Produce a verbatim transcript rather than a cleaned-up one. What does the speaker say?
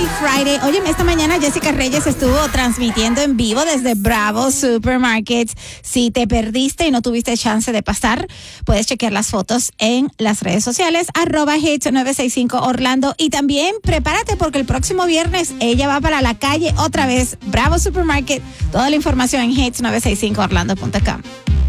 Happy Friday. Oye, esta mañana Jessica Reyes estuvo transmitiendo en vivo desde Bravo Supermarkets. Si te perdiste y no tuviste chance de pasar, puedes chequear las fotos en las redes sociales, arroba hits nueve seis cinco Orlando. Y también prepárate porque el próximo viernes ella va para la calle otra vez. Bravo Supermarket. Toda la información en hits nueve seis cinco orlando punto com.